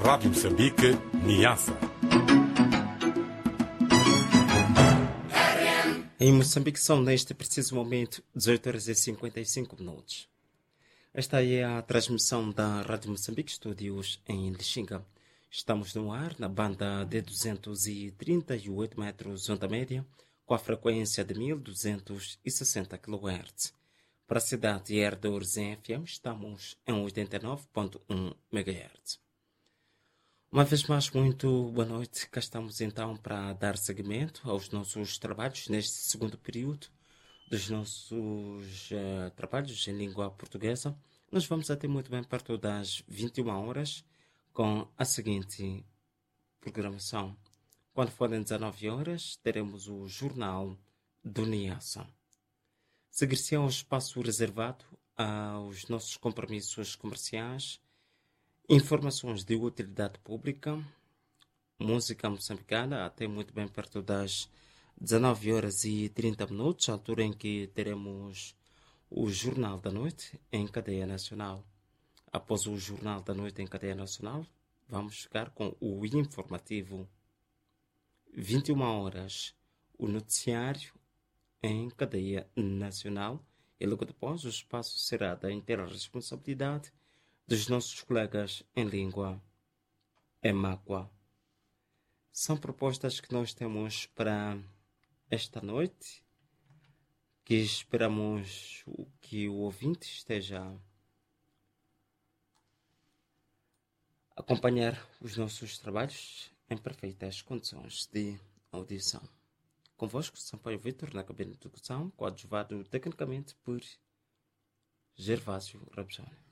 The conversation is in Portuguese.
Rádio Moçambique, Niassa. Em Moçambique são, neste preciso momento, 18 horas e 55 minutos. Esta é a transmissão da Rádio Moçambique, estúdios em Lixinga. Estamos no ar na banda de 238 metros onda média, com a frequência de 1260 kHz. Para a cidade de Herdores em FM, estamos em 89.1 MHz. Uma vez mais, muito boa noite. Cá estamos então para dar seguimento aos nossos trabalhos neste segundo período dos nossos trabalhos em língua portuguesa. Nós vamos até muito bem perto das 21 horas com a seguinte programação. Quando forem 19 horas, teremos o Jornal do Niassa. Seguir-se ao espaço reservado aos nossos compromissos comerciais, informações de utilidade pública, música moçambicana, até muito bem perto das 19 horas e 30 minutos, altura em que teremos o Jornal da Noite em cadeia nacional. Após o Jornal da Noite em cadeia nacional, vamos ficar com o informativo. 21 horas, o noticiário em cadeia nacional, e logo depois o espaço será da inteira responsabilidade dos nossos colegas em língua emáqua. São propostas que nós temos para esta noite, que esperamos que o ouvinte esteja a acompanhar os nossos trabalhos em perfeitas condições de audição. Convosco, Sampaio Vitor, na cabine de locução, coadjuvado tecnicamente por Gervásio Rabjone.